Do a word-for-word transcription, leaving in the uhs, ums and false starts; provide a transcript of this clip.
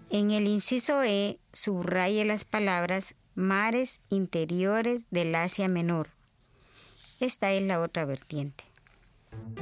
En el inciso E, subraye las palabras mares interiores del Asia Menor. Esta es la otra vertiente.